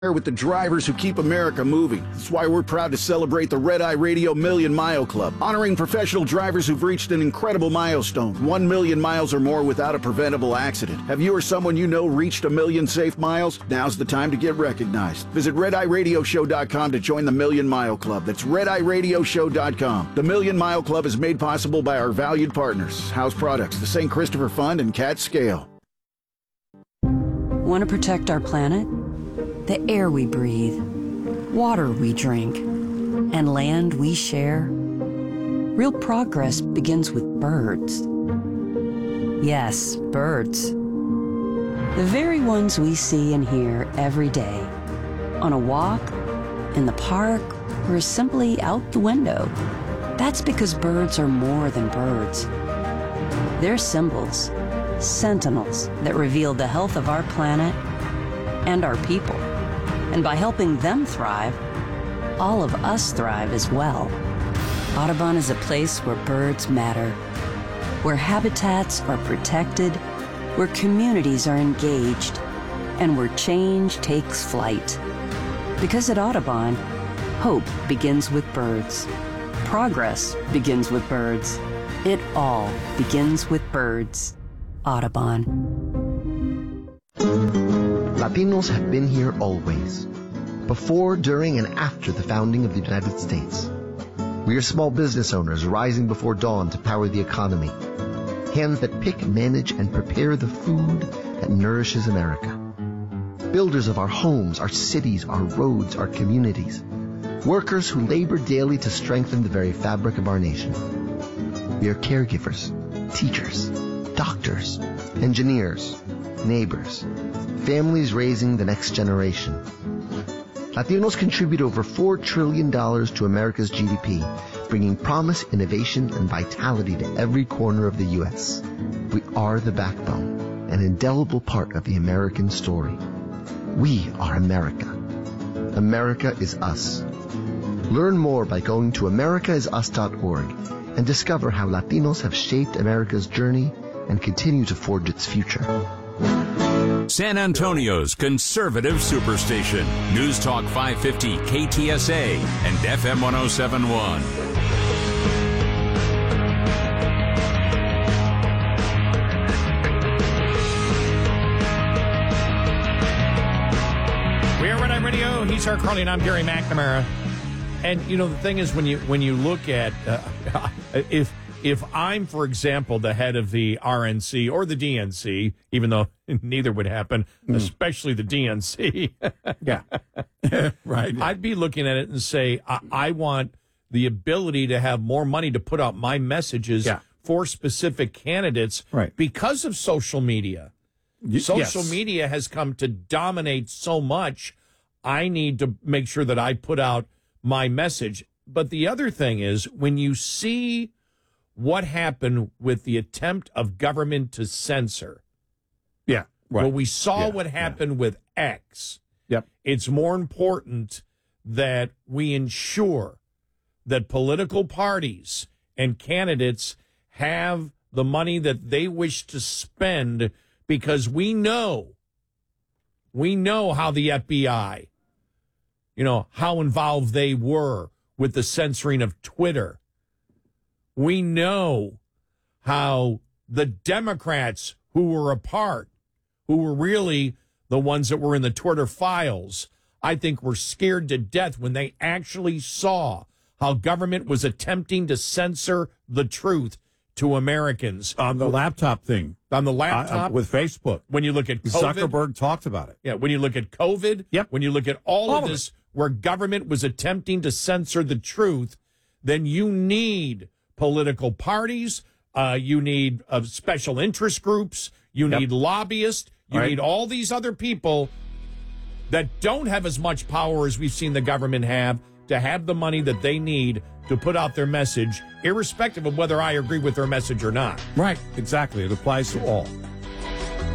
with the drivers who keep America moving. That's why we're proud to celebrate the Red Eye Radio Million Mile Club, honoring professional drivers who've reached an incredible milestone, 1 million miles or more without a preventable accident. Have you or someone you know reached 1 million safe miles? Now's the time to get recognized. Visit RedEyeRadioShow.com to join the Million Mile Club. That's RedEyeRadioShow.com. The Million Mile Club is made possible by our valued partners, House Products, the St. Christopher Fund, and Cat Scale. Want to protect our planet? The air we breathe, water we drink, and land we share. Real progress begins with birds. Yes, birds. The very ones we see and hear every day. On a walk, in the park, or simply out the window. That's because birds are more than birds. They're symbols, sentinels that reveal the health of our planet and our people. And by helping them thrive, all of us thrive as well. Audubon is a place where birds matter, where habitats are protected, where communities are engaged, and where change takes flight. Because at Audubon, hope begins with birds. Progress begins with birds. It all begins with birds. Audubon. Latinos have been here always, before, during, and after the founding of the United States. We are small business owners rising before dawn to power the economy. Hands that pick, manage, and prepare the food that nourishes America. Builders of our homes, our cities, our roads, our communities. Workers who labor daily to strengthen the very fabric of our nation. We are caregivers, teachers, doctors, engineers, neighbors, families raising the next generation. Latinos contribute over $4 trillion to America's GDP, bringing promise, innovation, and vitality to every corner of the U.S. We are the backbone, an indelible part of the American story. We are America. America is us. Learn more by going to americaisus.org and discover how Latinos have shaped America's journey and continue to forge its future. San Antonio's conservative superstation. News Talk 550 KTSA and FM 1071. We are Red Eye Radio. He's Art Carly and I'm Gary McNamara. And, you know, the thing is, when you look at, if I'm, for example, the head of the RNC or the DNC, even though neither would happen, especially the DNC. Yeah. Right. I'd be looking at it and say, I want the ability to have more money to put out my messages for specific candidates because of social media. Social media has come to dominate so much. I need to make sure that I put out my message. But the other thing is, when you see what happened with the attempt of government to censor. Yeah. Right. Well, we saw what happened with X. Yep. It's more important that we ensure that political parties and candidates have the money that they wish to spend, because we know how the FBI, how involved they were with the censoring of Twitter. We know how the Democrats who were a part, who were really the ones that were in the Twitter files, I think were scared to death when they actually saw how government was attempting to censor the truth to Americans. On the laptop thing. On the laptop? With Facebook. When you look at COVID. Zuckerberg talked about it. Yeah, when you look at COVID. Yep. When you look at all of this, where government was attempting to censor the truth, then you need political parties, you need special interest groups, you need lobbyists, you need all these other people that don't have as much power as we've seen the government have to have the money that they need to put out their message, irrespective of whether I agree with their message or not. Right, exactly. It applies to all.